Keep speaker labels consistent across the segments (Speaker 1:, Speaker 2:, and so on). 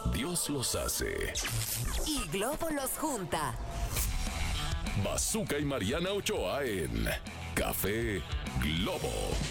Speaker 1: Dios los hace.
Speaker 2: Y Globo los junta.
Speaker 1: Bazooka y Mariana Ochoa en Café Globo.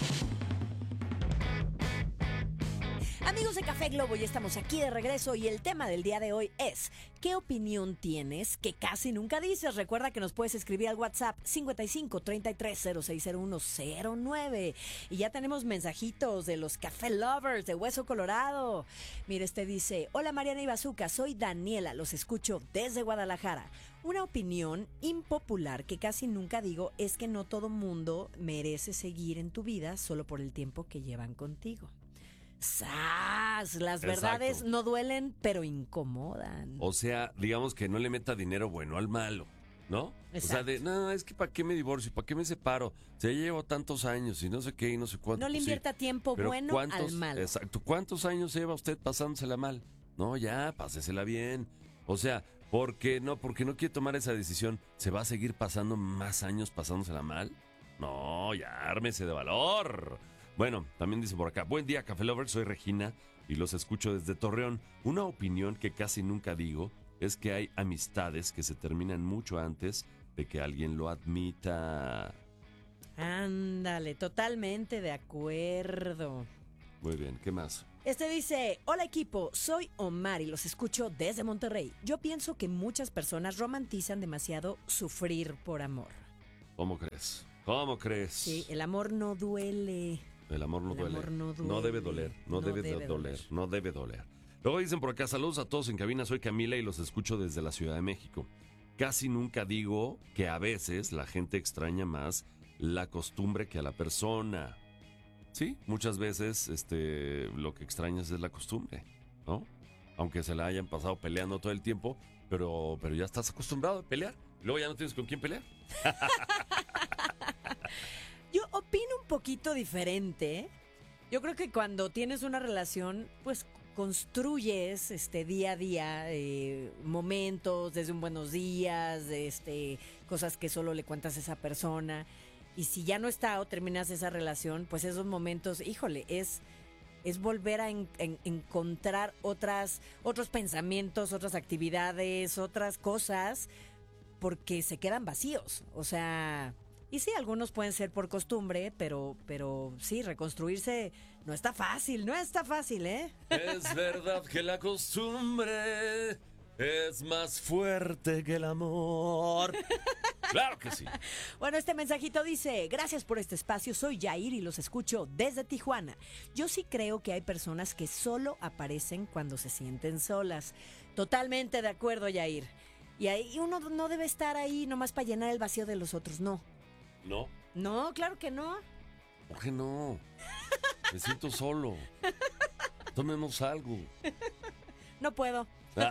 Speaker 3: Amigos de Café Globo, ya estamos aquí de regreso y el tema del día de hoy es ¿qué opinión tienes que casi nunca dices? Recuerda que nos puedes escribir al WhatsApp 55 33 0601 09 y ya tenemos mensajitos de los Café Lovers de Hueso Colorado. Mire, dice, hola Mariana y Bazooka, soy Daniela, los escucho desde Guadalajara. Una opinión impopular que casi nunca digo es que no todo mundo merece seguir en tu vida solo por el tiempo que llevan contigo. ¡Sas! Las verdades
Speaker 4: Exacto.
Speaker 3: no duelen, pero incomodan.
Speaker 4: O sea, digamos que no le meta dinero bueno al malo, ¿no?
Speaker 3: Exacto.
Speaker 4: O sea, no, es que ¿para qué me divorcio? ¿Para qué me separo? O sea, ya llevo tantos años y no sé qué y no sé cuánto.
Speaker 3: No le
Speaker 4: Pues sí.
Speaker 3: invierta tiempo
Speaker 4: Pero
Speaker 3: bueno
Speaker 4: ¿cuántos-
Speaker 3: al malo.
Speaker 4: Exacto. ¿Cuántos años lleva usted pasándosela mal? No, ya, pásesela bien. O sea, porque no quiere tomar esa decisión, ¿se va a seguir pasando más años pasándosela mal? No, ya, ármese de valor. Bueno, también dice por acá, buen día, Café Lover, soy Regina y los escucho desde Torreón. Una opinión que casi nunca digo es que hay amistades que se terminan mucho antes de que alguien lo admita.
Speaker 3: Ándale, totalmente de acuerdo.
Speaker 4: Muy bien, ¿qué más?
Speaker 3: Dice, hola equipo, soy Omar y los escucho desde Monterrey. Yo pienso que muchas personas romantizan demasiado sufrir por amor.
Speaker 4: ¿Cómo crees? ¿Cómo crees?
Speaker 3: Sí, el amor no duele.
Speaker 4: El amor no
Speaker 3: El
Speaker 4: duele.
Speaker 3: amor no
Speaker 4: No debe
Speaker 3: duele.
Speaker 4: doler. No, debe de doler. No debe doler. Luego dicen por acá, saludos a todos en cabina, soy Camila y los escucho desde la Ciudad de México. Casi nunca digo que a veces la gente extraña más la costumbre que a la persona. Sí, muchas veces lo que extrañas es la costumbre, ¿no? Aunque se la hayan pasado peleando todo el tiempo, pero ya estás acostumbrado a pelear. Luego ya no tienes con quién pelear.
Speaker 3: Yo opino un poquito diferente. Yo creo que cuando tienes una relación, pues construyes día a día momentos, desde un buenos días, cosas que solo le cuentas a esa persona. Y si ya no está o terminas esa relación, pues esos momentos, híjole, es volver a encontrar otros pensamientos, otras actividades, otras cosas, porque se quedan vacíos. O sea, y sí, algunos pueden ser por costumbre, pero sí, reconstruirse no está fácil, ¿eh?
Speaker 4: Es verdad que la costumbre es más fuerte que el amor. Claro que sí.
Speaker 3: Bueno, este mensajito dice, gracias por este espacio, soy Yair y los escucho desde Tijuana. Yo sí creo que hay personas que solo aparecen cuando se sienten solas. Totalmente de acuerdo, Yair. Y ahí uno no debe estar ahí nomás para llenar el vacío de los otros, no.
Speaker 4: No,
Speaker 3: No, claro que no.
Speaker 4: ¿por qué no? Me siento solo. Tomemos algo.
Speaker 3: No puedo.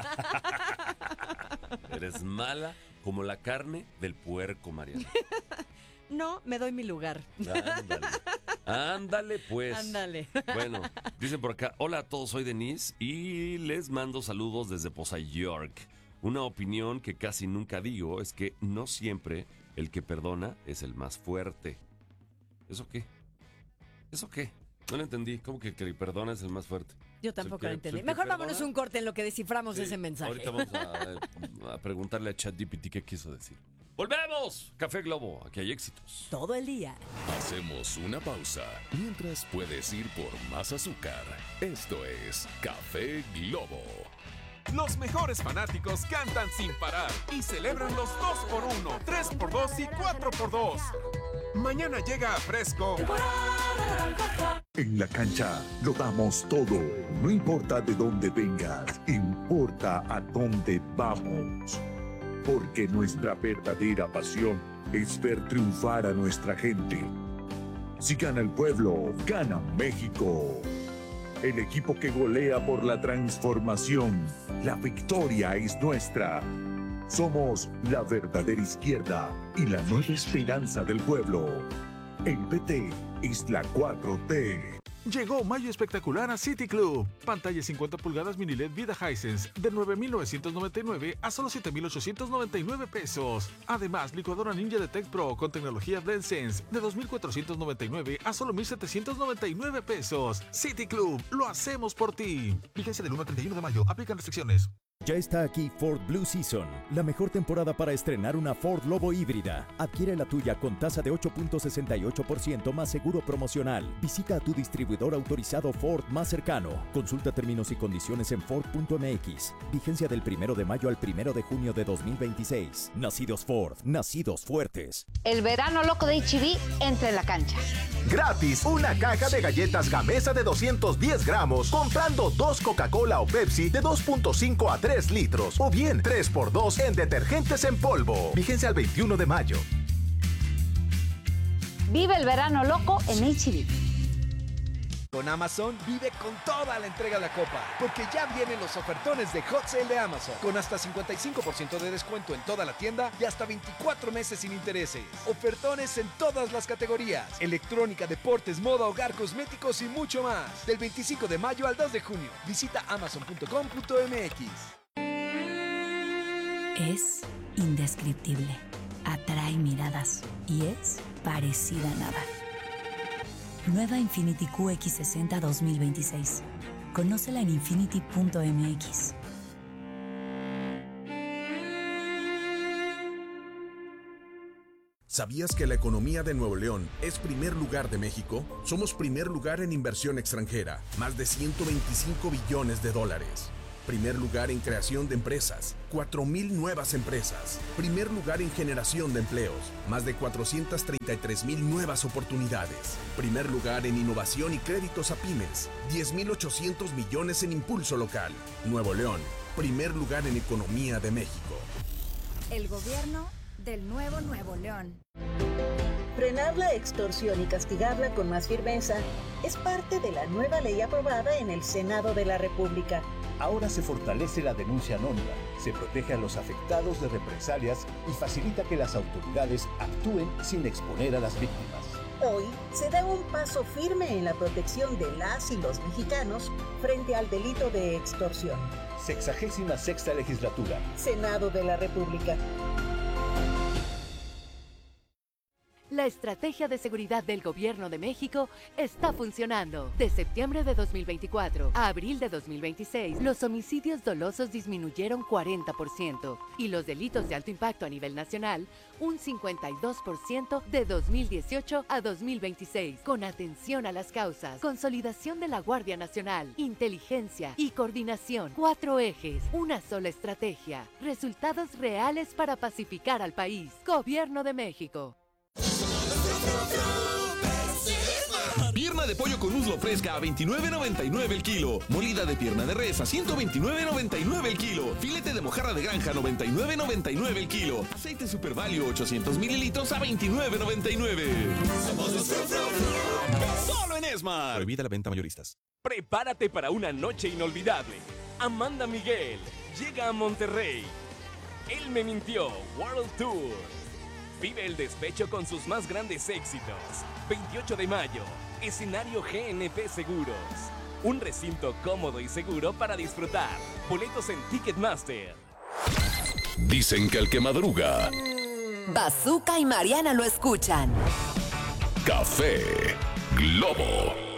Speaker 4: Eres mala como la carne del puerco, Mariana.
Speaker 3: No, me doy mi lugar.
Speaker 4: Ándale. Ándale, pues.
Speaker 3: Ándale.
Speaker 4: Bueno, dicen por acá, hola a todos, soy Denise y les mando saludos desde Poza York. Una opinión que casi nunca digo es que no siempre el que perdona es el más fuerte. ¿Eso qué? ¿Eso qué? No lo entendí. ¿Cómo que el que perdona es el más fuerte?
Speaker 3: Yo tampoco
Speaker 4: ¿El
Speaker 3: lo
Speaker 4: que-
Speaker 3: entendí.
Speaker 4: el que
Speaker 3: Mejor vámonos
Speaker 4: perdona?
Speaker 3: un corte en lo que desciframos
Speaker 4: Sí,
Speaker 3: ese mensaje.
Speaker 4: Ahorita vamos a preguntarle a ChatGPT qué quiso decir. ¡Volvemos! Café Globo, aquí hay éxitos.
Speaker 3: Todo el día.
Speaker 1: Hacemos una pausa mientras puedes ir por más azúcar. Esto es Café Globo.
Speaker 5: Los mejores fanáticos cantan sin parar y celebran los 2x1, 3x2 y 4x2. Mañana llega a Fresco.
Speaker 6: En la cancha lo damos todo. No importa de dónde vengas, importa a dónde vamos. Porque nuestra verdadera pasión es ver triunfar a nuestra gente. Si gana el pueblo, gana México. El equipo que golea por la transformación. La victoria es nuestra. Somos la verdadera izquierda y la nueva esperanza del pueblo. El PT es la 4T.
Speaker 7: Llegó mayo espectacular a City Club. Pantalla 50 pulgadas mini LED Vida Hisense de 9,999 a solo 7,899 pesos. Además, licuadora Ninja de Tech Pro con tecnología BlendSense de 2,499 a solo 1,799 pesos. City Club, lo hacemos por ti. Vigencia del 1 al 31 de mayo. Aplican restricciones.
Speaker 8: Ya está aquí Ford Blue Season, la mejor temporada para estrenar una Ford Lobo híbrida. Adquiere la tuya con tasa de 8.68% más seguro promocional. Visita a tu distribuidor autorizado Ford más cercano. Consulta términos y condiciones en Ford.mx. Vigencia del 1 de mayo al 1 de junio de 2026. Nacidos Ford, nacidos fuertes.
Speaker 9: El verano loco de H-E-B entra en la cancha.
Speaker 10: Gratis, una caja de galletas Gamesa de 210 gramos, comprando 2 Coca-Cola o Pepsi de 2.5 a 3 litros, o bien 3x2 en detergentes en polvo. Vigencia al 21 de mayo.
Speaker 9: Vive el verano loco en H-E-B.
Speaker 11: Con Amazon vive con toda la entrega de la copa, porque ya vienen los ofertones de Hot Sale de Amazon, con hasta 55% de descuento en toda la tienda y hasta 24 meses sin intereses. Ofertones en todas las categorías: electrónica, deportes, moda, hogar, cosméticos y mucho más. Del 25 de mayo al 2 de junio. Visita amazon.com.mx.
Speaker 12: Es indescriptible, atrae miradas y es parecida a nada. Nueva Infiniti QX60 2026. Conócela en infiniti.mx.
Speaker 13: ¿Sabías que la economía de Nuevo León es primer lugar de México? Somos primer lugar en inversión extranjera, más de 125 billones de dólares. Primer lugar en creación de empresas, 4,000 nuevas empresas. Primer lugar en generación de empleos, más de 433,000 nuevas oportunidades. Primer lugar en innovación y créditos a pymes, 10,800 millones en impulso local. Nuevo León, primer lugar en economía de México.
Speaker 14: El gobierno del nuevo Nuevo León.
Speaker 15: Frenar la extorsión y castigarla con más firmeza es parte de la nueva ley aprobada en el Senado de la República.
Speaker 16: Ahora se fortalece la denuncia anónima, se protege a los afectados de represalias y facilita que las autoridades actúen sin exponer a las víctimas.
Speaker 15: Hoy se da un paso firme en la protección de las y los mexicanos frente al delito de extorsión.
Speaker 16: 66ª legislatura.
Speaker 15: Senado de la República.
Speaker 17: La estrategia de seguridad del Gobierno de México está funcionando. De septiembre de 2024 a abril de 2026, los homicidios dolosos disminuyeron 40% y los delitos de alto impacto a nivel nacional un 52% de 2018 a 2026. Con atención a las causas, consolidación de la Guardia Nacional, inteligencia y coordinación. 4 ejes, una sola estrategia. Resultados reales para pacificar al país. Gobierno de México.
Speaker 18: Pierna de pollo con muslo fresca a $29.99 el kilo. Molida de pierna de res a $129.99 el kilo. Filete de mojarra de granja a $99.99 el kilo. Aceite Super Value 800 mililitros a $29.99. Solo en Esmar. Prohibida la venta mayoristas.
Speaker 19: Prepárate para una noche inolvidable. Amanda Miguel llega a Monterrey. Él me mintió World Tour. Vive el despecho con sus más grandes éxitos. 28 de mayo, escenario GNP Seguros. Un recinto cómodo y seguro para disfrutar. Boletos en Ticketmaster.
Speaker 1: Dicen que el que madruga.
Speaker 2: Bazooka y Mariana lo escuchan.
Speaker 1: Café Globo.